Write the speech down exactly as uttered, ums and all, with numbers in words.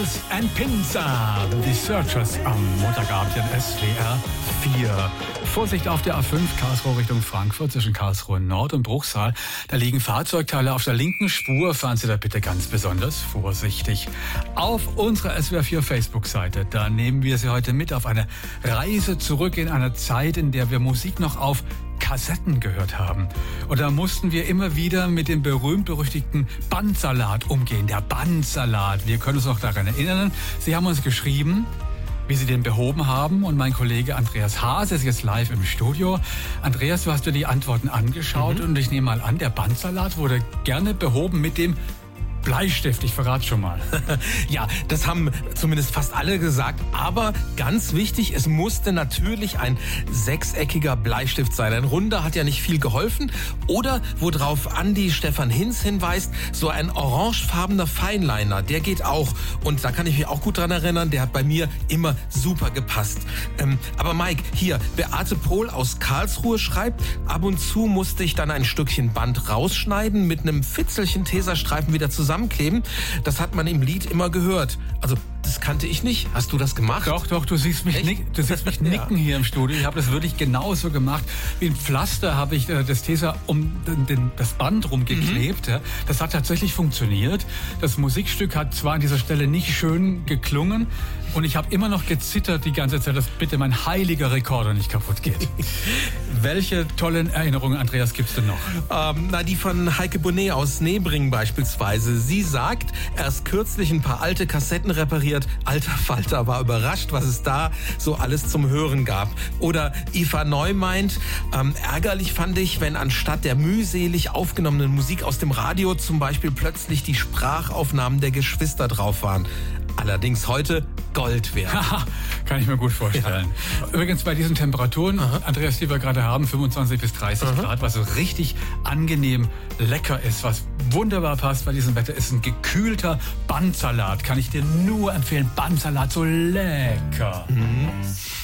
Needles and Pins. Die Searchers am Montagabend in S W R vier. Vorsicht auf der A fünf Karlsruhe Richtung Frankfurt zwischen Karlsruhe Nord und Bruchsal. Da liegen Fahrzeugteile auf der linken Spur. Fahren Sie da bitte ganz besonders vorsichtig. Auf unserer S W R vier Facebook-Seite, da nehmen wir Sie heute mit auf eine Reise zurück in eine Zeit, in der wir Musik noch auf Kassetten gehört haben. Und da mussten wir immer wieder mit dem berühmt-berüchtigten Bandsalat umgehen. Der Bandsalat. Wir können uns noch daran erinnern. Sie haben uns geschrieben, wie Sie den behoben haben. Und mein Kollege Andreas Haas ist jetzt live im Studio. Andreas, du hast dir die Antworten angeschaut. Mhm. Und ich nehme mal an, der Bandsalat wurde gerne behoben mit dem Bleistift, ich verrate schon mal. Ja, das haben zumindest fast alle gesagt. Aber ganz wichtig, es musste natürlich ein sechseckiger Bleistift sein. Ein runder hat ja nicht viel geholfen. Oder, worauf Andi Stefan Hinz hinweist, so ein orangefarbener Feinliner, der geht auch. Und da kann ich mich auch gut dran erinnern, der hat bei mir immer super gepasst. Ähm, aber Mike, hier, Beate Pohl aus Karlsruhe schreibt, ab und zu musste ich dann ein Stückchen Band rausschneiden, mit einem Fitzelchen Teserstreifen wieder zusammen kleben. Das hat man im Lied immer gehört. Also das kannte ich nicht. Hast du das gemacht? Doch, doch, du siehst mich, nick, du siehst mich nicken ja. Hier im Studio. Ich habe das wirklich genauso gemacht. Wie ein Pflaster habe ich äh, das Teser um den, den, das Band rumgeklebt. Mhm. Ja. Das hat tatsächlich funktioniert. Das Musikstück hat zwar an dieser Stelle nicht schön geklungen und ich habe immer noch gezittert die ganze Zeit, dass bitte mein heiliger Rekorder nicht kaputt geht. Welche tollen Erinnerungen, Andreas, gibt's denn noch? Ähm, na, die von Heike Bonet aus Nebring beispielsweise. Sie sagt, erst kürzlich ein paar alte Kassetten repariert. Alter Falter war überrascht, was es da so alles zum Hören gab. Oder Eva Neu meint, ähm, ärgerlich fand ich, wenn anstatt der mühselig aufgenommenen Musik aus dem Radio zum Beispiel plötzlich die Sprachaufnahmen der Geschwister drauf waren. Allerdings heute Gold wert. Kann ich mir gut vorstellen. Ja. Übrigens bei diesen Temperaturen, Aha. Andreas, die wir gerade haben, fünfundzwanzig bis dreißig Aha. Grad, was so richtig angenehm lecker ist, was wunderbar passt bei diesem Wetter, ist ein gekühlter Bandsalat. Kann ich dir nur empfehlen. Bandsalat, so lecker. Mhm.